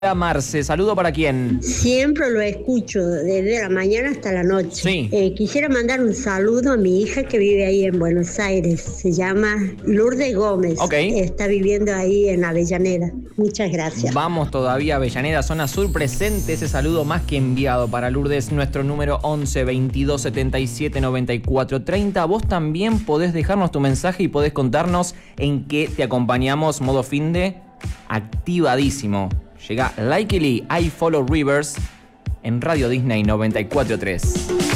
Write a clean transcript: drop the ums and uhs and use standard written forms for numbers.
Marce, saludo para quién. Siempre lo escucho, desde la mañana hasta la noche. Sí. Quisiera mandar un saludo a mi hija que vive ahí en Buenos Aires. Se llama Lourdes Gómez. Ok. Está viviendo ahí en Avellaneda. Muchas gracias. Vamos todavía a Avellaneda, zona sur presente. Ese saludo más que enviado para Lourdes. Nuestro número 11 22 77 94 30. Vos también podés dejarnos tu mensaje y podés contarnos en qué te acompañamos. Modo finde activadísimo. Llega Likely I Follow Rivers en Radio Disney 94.3.